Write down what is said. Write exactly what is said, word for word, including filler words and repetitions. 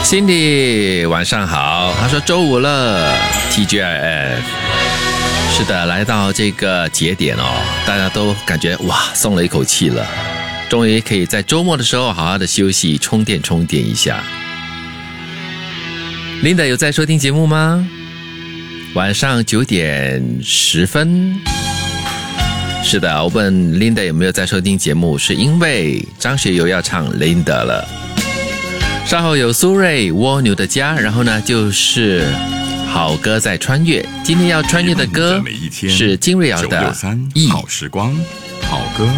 Cindy 晚上好，他说周五了 T G I F。 是的，来到这个节点哦，大家都感觉哇松了一口气了，终于可以在周末的时候好好的休息充电充电一下。 Linda 有在收听节目吗？晚上九点十分。是的，我问 Linda 有没有在收听节目，是因为张学友要唱 Linda 了。稍后有苏芮蜗牛的家，然后呢就是好歌在穿越。今天要穿越的歌是金瑞瑶的《忆》。 好时光。